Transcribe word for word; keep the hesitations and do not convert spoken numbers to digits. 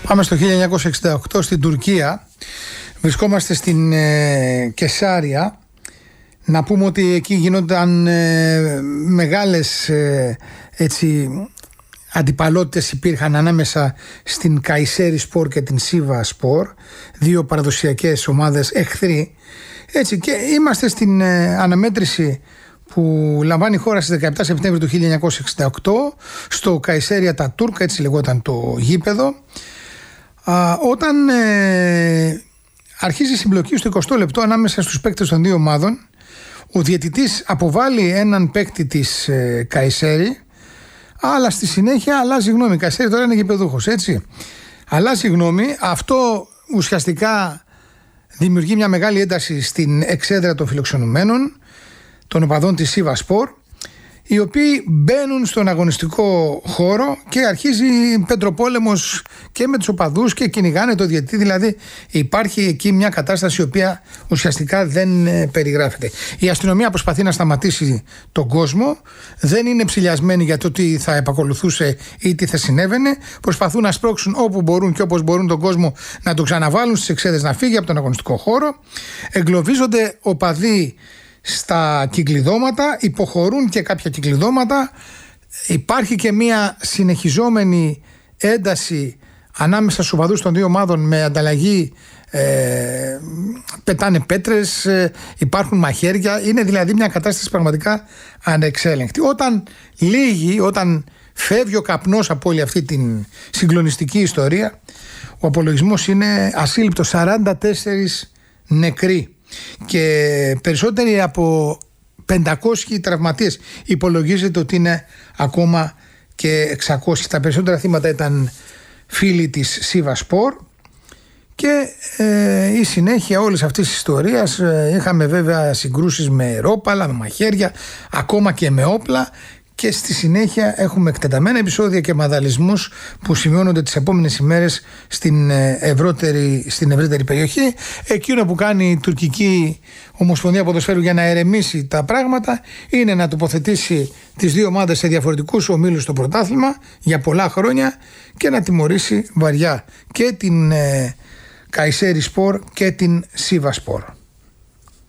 Πάμε στο χίλια εννιακόσια εξήντα οκτώ στην Τουρκία. Βρισκόμαστε στην ε, Κεσάρια. Να πούμε ότι εκεί γινόταν ε, μεγάλες ε, έτσι, αντιπαλότητες υπήρχαν ανάμεσα στην Καϊσέρι Σπορ και την Σίβα Σπορ, δύο παραδοσιακές ομάδες εχθροί. Έτσι, και είμαστε στην ε, αναμέτρηση που λαμβάνει η χώρα στις δεκαεπτά Σεπτέμβρη του χίλια εννιακόσια εξήντα οκτώ στο Καϊσέρι Ατατούρκ, έτσι λεγόταν το γήπεδο. Α, όταν ε, αρχίζει η συμπλοκή στο εικοστό λεπτό ανάμεσα στους παίκτες των δύο ομάδων, ο διαιτητής αποβάλλει έναν παίκτη της ε, Καϊσέρι, αλλά στη συνέχεια αλλάζει γνώμη. Η Καϊσέρι τώρα είναι γηπεδούχος, έτσι. Αλλάζει γνώμη. Αυτό ουσιαστικά δημιουργεί μια μεγάλη ένταση στην εξέδρα των φιλοξενουμένων, των οπαδών της Σίβα Σπορ, οι οποίοι μπαίνουν στον αγωνιστικό χώρο και αρχίζει πετροπόλεμος και με τους οπαδούς και κυνηγάνε το διαιτητή. Δηλαδή υπάρχει εκεί μια κατάσταση η οποία ουσιαστικά δεν περιγράφεται. Η αστυνομία προσπαθεί να σταματήσει τον κόσμο, δεν είναι ψηλιασμένοι για το τι θα επακολουθούσε ή τι θα συνέβαινε. Προσπαθούν να σπρώξουν όπου μπορούν και όπως μπορούν τον κόσμο να τον ξαναβάλουν στις εξέδρες να φύγει από τον αγωνιστικό χώρο. Εγκλωβίζονται οπαδοί στα κυκλειδώματα, υποχωρούν και κάποια κυκλειδώματα. Υπάρχει και μια συνεχιζόμενη ένταση ανάμεσα στους οπαδούς των δύο ομάδων με ανταλλαγή, ε, πετάνε πέτρες, ε, υπάρχουν μαχαίρια. Είναι δηλαδή μια κατάσταση πραγματικά ανεξέλεγκτη. Όταν λύγει, όταν φεύγει ο καπνός από όλη αυτή την συγκλονιστική ιστορία, ο απολογισμός είναι ασύλληπτος, σαράντα τέσσερις νεκροί και περισσότεροι από πεντακόσιοι τραυματίες. Υπολογίζεται ότι είναι ακόμα και εξακόσιοι. Τα περισσότερα θύματα ήταν φίλοι της Σίβα Σπορ. Και ε, η συνέχεια όλης αυτής της ιστορίας, ε, είχαμε βέβαια συγκρούσεις με ρόπαλα, με μαχαίρια, ακόμα και με όπλα. Και στη συνέχεια έχουμε εκτεταμένα επεισόδια και μαδαλισμούς που σημειώνονται τις επόμενες ημέρες στην ευρύτερη, στην ευρύτερη περιοχή. Εκείνο που κάνει η τουρκική Ομοσπονδία Ποδοσφαίρου για να ερεμήσει τα πράγματα είναι να τοποθετήσει τις δύο ομάδες σε διαφορετικούς ομίλους στο πρωτάθλημα για πολλά χρόνια και να τιμωρήσει βαριά και την ε, Καϊσέρι Σπορ και την Σίβα Σπορ.